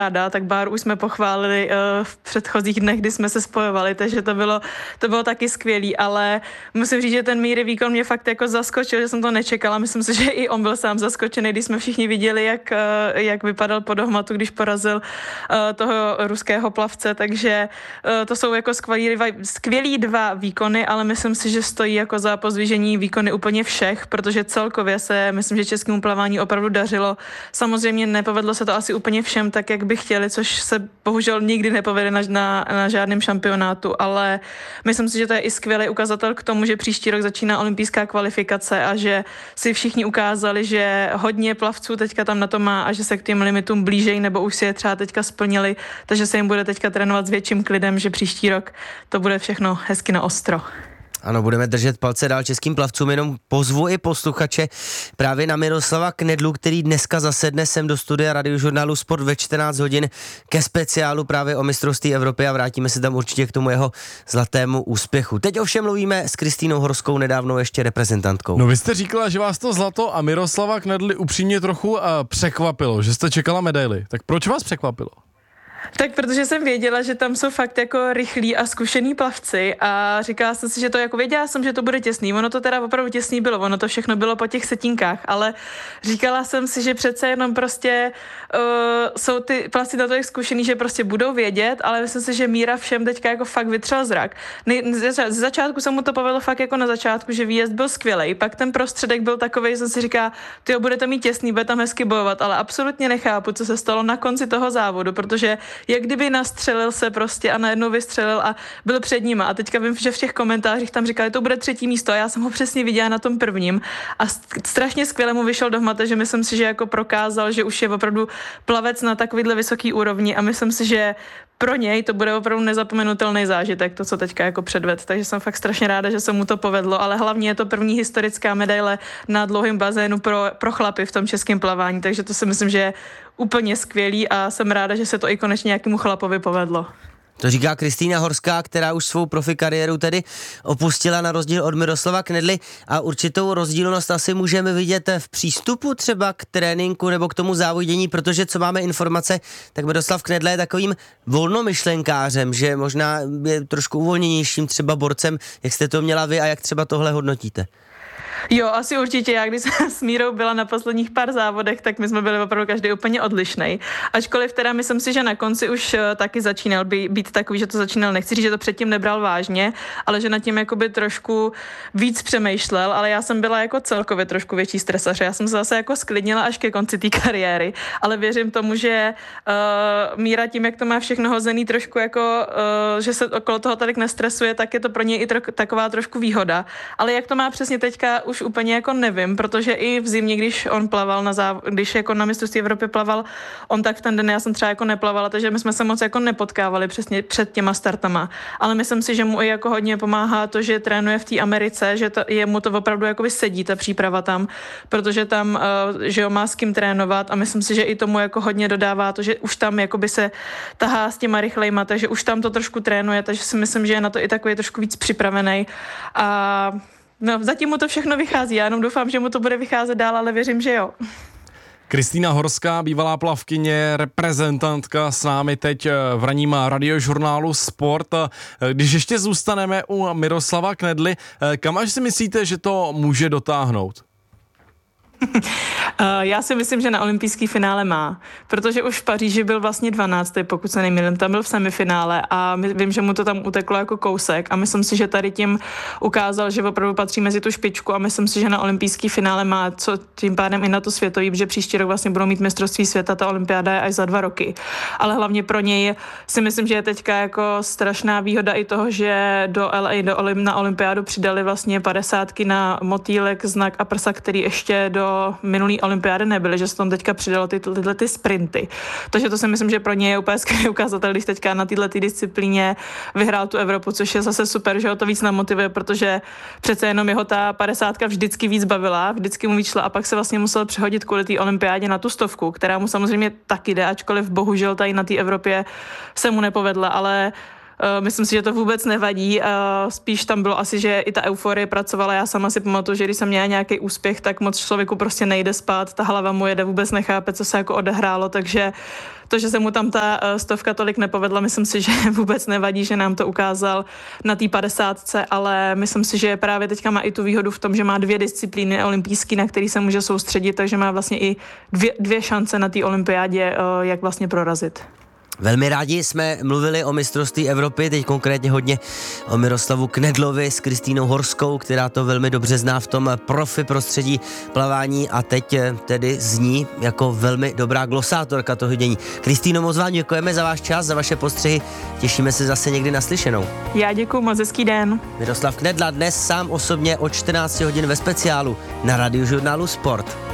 ráda, tak Báru už jsme pochválili v předchozích dnech, kdy jsme se spojovali, takže to bylo taky skvělý, ale musím říct, že ten Míry výkon mě fakt jako zaskočil, že jsem to nečekala. Myslím si, že i on byl sám zaskočený, když jsme všichni viděli, jak vypadal po dohmatu, když porazil toho ruského plavce, takže to jsou jako skvělý dva výkony, ale myslím si, že stojí jako za pozdvižení výkony úplně všech, protože celkově se, myslím, že českému plavání opravdu dařilo. Samozřejmě nepovedlo se to asi úplně všem tak, jak by chtěli, což se bohužel nikdy nepovede na žádném šampionátu, ale myslím si, že to je i skvělý ukazatel k tomu, že příští rok začíná olympijská kvalifikace a že si všichni ukázali, že hodně plavců teďka tam na to má a že se k těm limitům blížejí nebo už si je třeba teďka splnili, takže se jim bude teďka trénovat s větším klidem, že příští rok to bude všechno hezky na ostro. Ano, budeme držet palce dál českým plavcům, jenom pozvu i posluchače právě na Miroslava Knedlu, který dneska zasedne sem do studia Radiožurnálu Sport ve 14 hodin ke speciálu právě o mistrovství Evropy a vrátíme se tam určitě k tomu jeho zlatému úspěchu. Teď ovšem mluvíme s Kristýnou Horskou, nedávno ještě reprezentantkou. No vy jste říkala, že vás to zlato a Miroslava Knedly upřímně trochu překvapilo, že jste čekala medaili. Tak proč vás překvapilo? Tak protože jsem věděla, že tam jsou fakt jako rychlí a zkušený plavci a říkala jsem si, že to jako věděla jsem, že to bude těsný. Ono to teda opravdu těsný bylo, ono to všechno bylo po těch setinkách, ale říkala jsem si, že přece jenom prostě jsou ty plavci natolik zkušený, že prostě budou vědět, ale myslím si, že Míra všem teďka jako fakt vytřel zrak. Ze začátku se mu to povedlo fakt jako na začátku, že výjezd byl skvělej, pak ten prostředek byl takovej, že jsem si říkala, tyjo, bude to mít těsný, bude tam hezky bojovat, ale absolutně nechápu, co se stalo na konci toho závodu, protože jak kdyby nastřelil se prostě a najednou vystřelil a byl před nima. A teďka vím, že v těch komentářích tam říkali, to bude 3. místo a já jsem ho přesně viděla na tom prvním a strašně skvěle mu vyšel do hmate, že myslím si, že jako prokázal, že už je opravdu plavec na takovýhle vysoký úrovni a myslím si, že pro něj to bude opravdu nezapomenutelný zážitek, to, co teďka jako předved. Takže jsem fakt strašně ráda, že se mu to povedlo, ale hlavně je to první historická medaile na dlouhém bazénu pro chlapy v tom českém plavání, takže to si myslím, že je úplně skvělý a jsem ráda, že se to i konečně nějakému chlapovi povedlo. To říká Kristýna Horská, která už svou profi kariéru tedy opustila na rozdíl od Miroslava Knedly a určitou rozdílnost asi můžeme vidět v přístupu třeba k tréninku nebo k tomu závodění, protože co máme informace, tak Miroslav Knedla je takovým volnomyšlenkářem, že možná je trošku uvolněnějším třeba borcem, jak jste to měla vy a jak třeba tohle hodnotíte. Jo, asi určitě. Já když jsem s Mírou byla na posledních pár závodech, tak my jsme byli opravdu každý úplně odlišnej. Ačkoliv teda myslím si, že na konci už taky začínal být takový, že to začínal, nechci říct, že to předtím nebral vážně, ale že nad tím jakoby trošku víc přemýšlel, ale já jsem byla jako celkově trošku větší stresař. Já jsem se zase jako sklidnila až ke konci té kariéry, ale věřím tomu, že Míra tím, jak to má všechno hozený trošku jako, že se okolo toho tolik nestresuje, tak je to pro něj i taková trošku výhoda. Ale jak to má přesně teďka, už úplně jako nevím, protože i v zimě, když on plaval když jako na mistrovství Evropy plaval on, tak v ten den já jsem třeba jako neplavala, takže my jsme se moc jako nepotkávali přesně před těma startama. Ale myslím si, že mu i jako hodně pomáhá to, že trénuje v té Americe, že jemu to opravdu jako sedí ta příprava tam, protože tam, že jo, má s kým trénovat a myslím si, že i tomu jako hodně dodává to, že už tam jakoby se tahá s těma rychlejma, takže už tam to trošku trénuje, takže si myslím, že je na to i takový trošku víc připravený a no, zatím mu to všechno vychází, já jenom doufám, že mu to bude vycházet dál, ale věřím, že jo. Kristýna Horská, bývalá plavkyně, reprezentantka s námi teď v ranním Radiožurnálu Sport. Když ještě zůstaneme u Miroslava Knedly, kam až si myslíte, že to může dotáhnout? Já si myslím, že na olympijský finále má, protože už v Paříži byl vlastně 12., pokud se nemýlím, tam byl v semifinále a vím, že mu to tam uteklo jako kousek a myslím si, že tady tím ukázal, že opravdu patří mezi tu špičku a myslím si, že na olympijský finále má, co tím pádem i na to světový, protože příští rok vlastně budou mít mistrovství světa, ta olympiáda je až za 2 roky. Ale hlavně pro něj si myslím, že je teďka jako strašná výhoda i toho, že do LA, na olympiádu přidali vlastně 50 na motýlek, znak a prsa, který ještě do minulý olympiády nebyly, že se tam teďka přidalo tyhle sprinty. Takže to si myslím, že pro ně je úplně skvělý ukazatel, když teďka na této disciplíně vyhrál tu Evropu, což je zase super, že ho to víc namotivuje, protože přece jenom jeho ta 50 vždycky víc bavila, vždycky mu víc šla a pak se vlastně musel přehodit kvůli té olympiádě na tu 100, která mu samozřejmě taky jde, ačkoliv bohužel tady na té Evropě se mu nepovedla, ale Myslím si, že to vůbec nevadí. Spíš tam bylo asi, že i ta euforie pracovala. Já sama si pamatuju, že když jsem měla nějaký úspěch, tak moc člověku prostě nejde spát. Ta hlava mu jede, vůbec nechápe, co se jako odehrálo, takže to, že se mu tam ta 100 tolik nepovedla, myslím si, že vůbec nevadí, že nám to ukázal na té 50, ale myslím si, že právě teďka má i tu výhodu v tom, že má 2 disciplíny olympijské, na který se může soustředit, takže má vlastně i dvě šance na té olympiádě, jak vlastně prorazit. Velmi rádi jsme mluvili o mistrovství Evropy, teď konkrétně hodně o Miroslavu Knedlovi s Kristýnou Horskou, která to velmi dobře zná v tom profi prostředí plavání a teď tedy zní jako velmi dobrá glosátorka toho dění. Kristýno, moc vám děkujeme za váš čas, za vaše postřehy, těšíme se zase někdy naslyšenou. Já děkuju, moc hezký den. Miroslav Knedla dnes sám osobně od 14 hodin ve speciálu na Radiožurnálu Sport.